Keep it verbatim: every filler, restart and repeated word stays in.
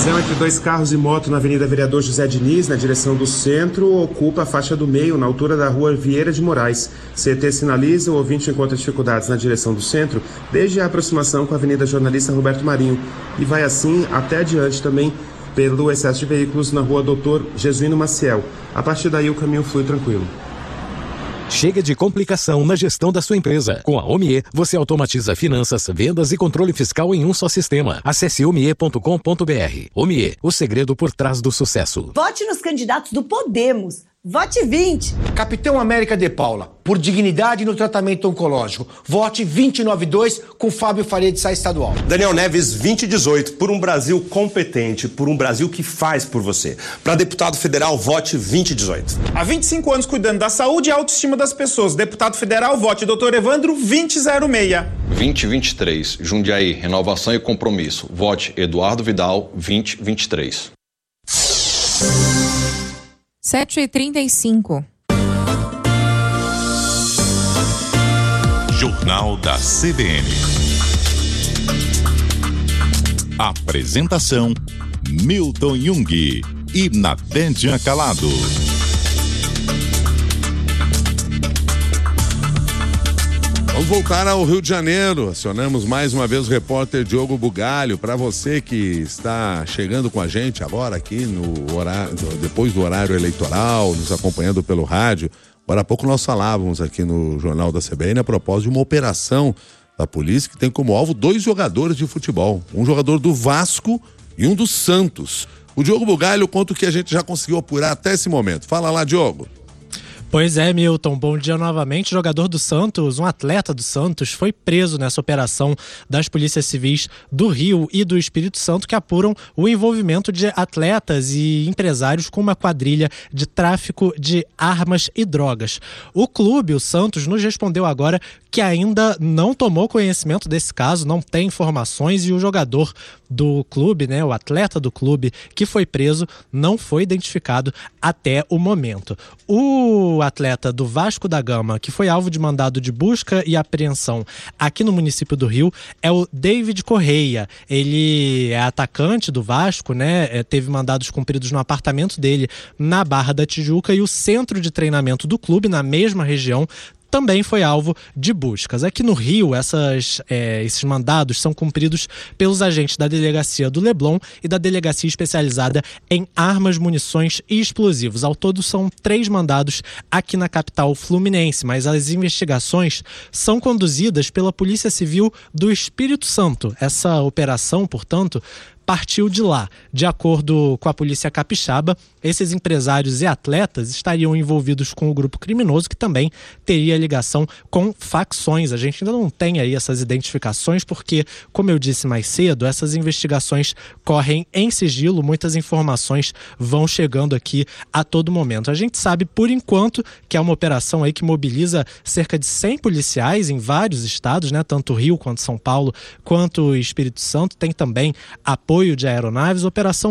Colisão entre dois carros e moto na Avenida Vereador José Diniz, na direção do centro, ocupa a faixa do meio, na altura da Rua Vieira de Moraes. C T sinaliza, o ouvinte encontra dificuldades na direção do centro, desde a aproximação com a Avenida Jornalista Roberto Marinho. E vai assim até adiante também pelo excesso de veículos na Rua Doutor Jesuíno Maciel. A partir daí o caminho flui tranquilo. Chega de complicação na gestão da sua empresa. Com a Omie, você automatiza finanças, vendas e controle fiscal em um só sistema. Acesse omie ponto com ponto br. Omie, o segredo por trás do sucesso. Vote nos candidatos do Podemos. Vote vinte. Capitão América de Paula, por dignidade no tratamento oncológico. Vote vinte e nove dois com Fábio Faria de Sá Estadual. Daniel Neves, vinte e dezoito, por um Brasil competente, por um Brasil que faz por você. Para deputado federal, vote vinte e dezoito. Há vinte e cinco anos cuidando da saúde e autoestima das pessoas. Deputado federal, vote doutor Evandro vinte zero seis. vinte e vinte e três, Jundiaí, renovação e compromisso. Vote Eduardo Vidal vinte e vinte e três. sete e trinta e cinco. Jornal da C B N. Apresentação: Milton Jung e Nathaniel Calado. Vamos voltar ao Rio de Janeiro. Acionamos mais uma vez o repórter Diogo Bugalho. Para você que está chegando com a gente agora aqui no horário, depois do horário eleitoral, nos acompanhando pelo rádio. Agora há pouco nós falávamos aqui no Jornal da C B N a propósito de uma operação da polícia que tem como alvo dois jogadores de futebol. Um jogador do Vasco e um do Santos. O Diogo Bugalho conta o que a gente já conseguiu apurar até esse momento. Fala lá, Diogo. Pois é, Milton, bom dia novamente. O jogador do Santos, um atleta do Santos, foi preso nessa operação das polícias civis do Rio e do Espírito Santo que apuram o envolvimento de atletas e empresários com uma quadrilha de tráfico de armas e drogas. O clube, o Santos, nos respondeu agora que ainda não tomou conhecimento desse caso, não tem informações, e o jogador do clube, né, o atleta do clube que foi preso, não foi identificado até o momento. O atleta do Vasco da Gama, que foi alvo de mandado de busca e apreensão aqui no município do Rio, é o David Correia. Ele é atacante do Vasco, né? É, teve mandados cumpridos no apartamento dele na Barra da Tijuca, e o centro de treinamento do clube, na mesma região, também foi alvo de buscas. Aqui no Rio, essas, é, esses mandados são cumpridos pelos agentes da Delegacia do Leblon e da Delegacia Especializada em Armas, Munições e Explosivos. Ao todo, são três mandados aqui na capital fluminense, mas as investigações são conduzidas pela Polícia Civil do Espírito Santo. Essa operação, portanto, partiu de lá. De acordo com a polícia capixaba, esses empresários e atletas estariam envolvidos com o grupo criminoso, que também teria ligação com facções. A gente ainda não tem aí essas identificações porque, como eu disse mais cedo, essas investigações correm em sigilo, muitas informações vão chegando aqui a todo momento. A gente sabe, por enquanto, que é uma operação aí que mobiliza cerca de cem policiais em vários estados, né? Tanto Rio quanto São Paulo, quanto o Espírito Santo. Tem também apoio de aeronaves. Operação